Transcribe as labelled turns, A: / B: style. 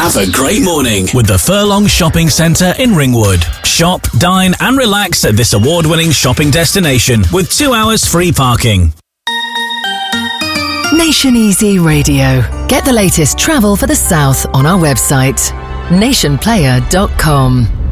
A: Have a great morning
B: with the Furlong Shopping Centre in Ringwood. Shop, dine and relax at this award-winning shopping destination with 2 hours free parking.
C: Nation Easy Radio. Get the latest travel for the South on our website, nationplayer.com.